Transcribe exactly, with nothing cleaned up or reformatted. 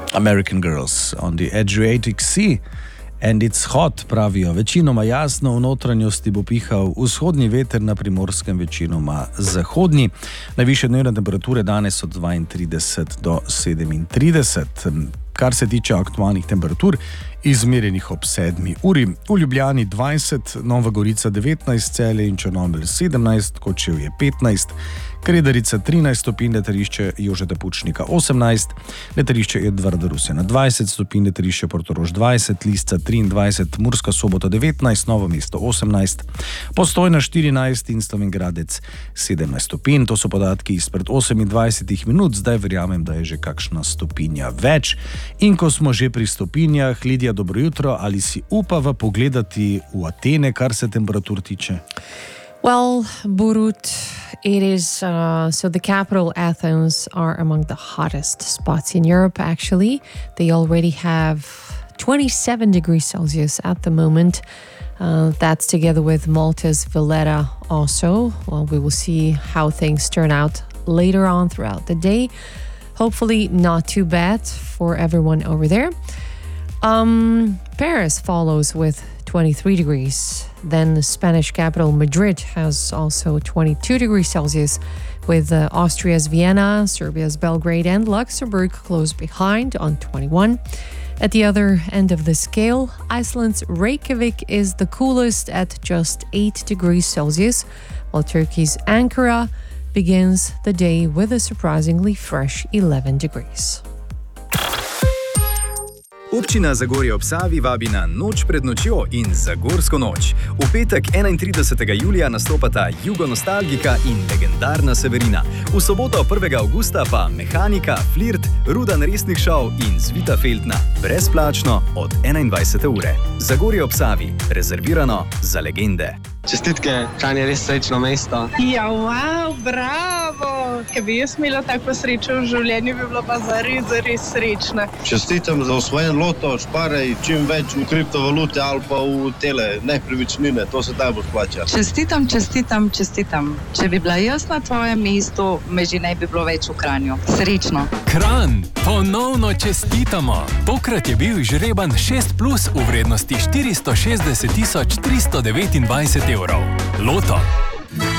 American Girls on the Adriatic Sea. And it's hot, pravijo. Večinoma jasno, v notranjosti bo pihal vzhodni veter, na Primorskem večinoma zahodni. Najvišje dnevne temperature danes od dvaintrideset do sedemintrideset. Kar se tiče aktualnih temperatur, izmerjenih ob sedmi uri. V Ljubljani dvajset, Nova Gorica devetnajst, Celje in Črnomelj sedemnajst, Kočevje petnajst, Kredarica trinajst stopinj, Letališče Jožeta Pučnika osemnajst, Letališče Edvarda Rusjana dvajset stopinj, Letališče Portorož dvajset, Lisca triindvajset, Murska Sobota devetnajst, Novo mesto osemnajst, Postojna štirinajst in Slovenj Gradec sedemnajst stopinj. To so podatki izpred osemindvajsetih minut, zdaj verjamem, da je že kakšna stopinja več. In ko smo že pri stopinjah, Lidija, dobro jutro, ali si upava pogledati v Atene, kar se temperatur tiče? Well, Borut, it is, uh, so the capital, Athens, are among the hottest spots in Europe, actually. They already have twenty-seven degrees Celsius at the moment. Uh, that's together with Malta's Valletta also. Well, we will see how things turn out later on throughout the day. Hopefully not too bad for everyone over there. Um, Paris follows with twenty-three degrees. Then the Spanish capital, Madrid, has also twenty-two degrees Celsius, with uh, Austria's Vienna, Serbia's Belgrade, and Luxembourg close behind on twenty-one. At the other end of the scale, Iceland's Reykjavik is the coolest at just eight degrees Celsius, while Turkey's Ankara begins the day with a surprisingly fresh eleven degrees. Občina Zagorje ob Savi vabi na Noč pred nočjo in Zagorsko noč. V petek enaintridesetega julija nastopata Jugonostalgika in legendarna Severina. V soboto prvega avgusta pa Mehanika, Flirt, Rudan Resnih šov in Zvita Feltna. Brezplačno od enaindvajsete ure. Zagorje ob Savi, rezervirano za legende. Čestitke, Kranj je res srečno mesto. Ja, wow, bravo! Ker bi jaz imela tako srečo v življenju, bi bila pa zares, zares srečna. Čestitam za osvojen loto, šparaj čim več v kriptovalute ali pa v tele nepremičnine, to se najbolj splača. Čestitam, čestitam, čestitam. Če bi bila jaz na tvojem mestu, me že ne bi bilo več v Kranju. Srečno. Kranj, ponovno čestitamo. Tokrat je bil žreban šest plus v vrednosti štiristo šestdeset tisoč tristo devetindvajset evrov. Loto.